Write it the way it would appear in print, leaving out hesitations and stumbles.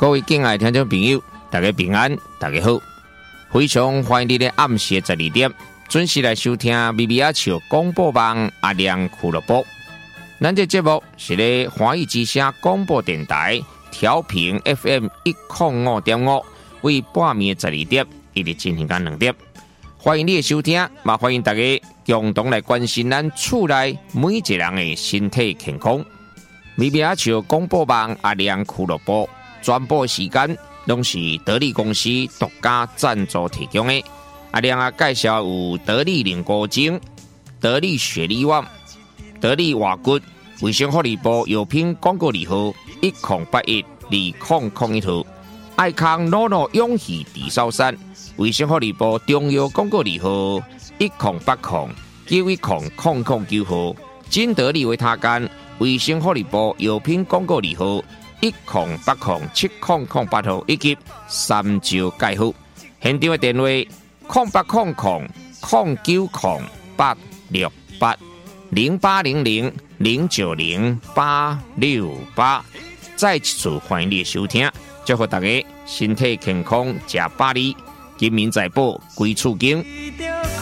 各位敬爱的听众朋友，大家平安，大家好，非常欢迎你在暗时12点准时来收听咪咪仔笑广播网阿亮俱乐部。咱这节目是咧华语之声广播电台调频 FM 105.5，为半暝12点一直进行到2点。欢迎你的收听，也欢迎大家共同来关心咱厝内每一个人的身体健康。咪咪仔笑广播网阿亮俱乐部全部时间拢是得力公司独家赞助提供的。阿亮啊，介绍有得力凝固精、得力雪力旺、得力瓦骨、卫生福利部药品广告字号10812001号，爱康诺诺永续地烧山，卫生福利部中药广告字号1080910009号，金得力维他干，卫生福利部药品广告字号10807008号，以及三招介护。现场的电话080009080009086868。再一次欢迎你的收听，祝福大家身体健康，吃百里，金民财宝归厝经。